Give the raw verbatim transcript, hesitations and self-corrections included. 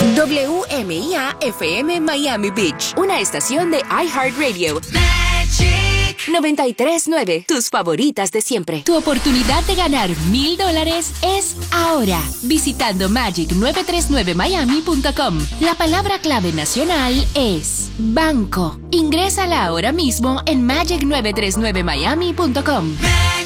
W M I A F M Miami Beach, una estación de iHeartRadio. noventa y tres punto nueve, tus favoritas de siempre. Tu oportunidad de ganar mil dólares es ahora, visitando magic nueve tres nueve miami punto com. La palabra clave nacional es banco. Ingrésala ahora mismo en magic nueve tres nueve miami punto com.